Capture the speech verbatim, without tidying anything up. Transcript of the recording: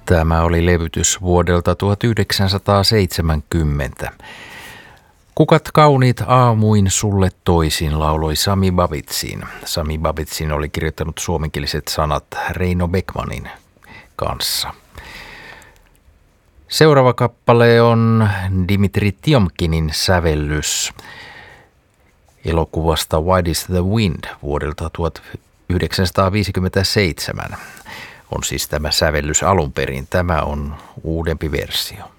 Tämä oli levytys vuodelta tuhatyhdeksänsataaseitsemänkymmentä. Kukat kauniit aamuin sulle toisin, lauloi Sami Babitsin. Sami Babitsin oli kirjoittanut suomenkieliset sanat Reino Beckmanin kanssa. Seuraava kappale on Dimitri Tiomkinin sävellys elokuvasta Wide is the Wind vuodelta tuhatyhdeksänsataaviisikymmentäseitsemän. On siis tämä sävellys alun perin. Tämä on uudempi versio.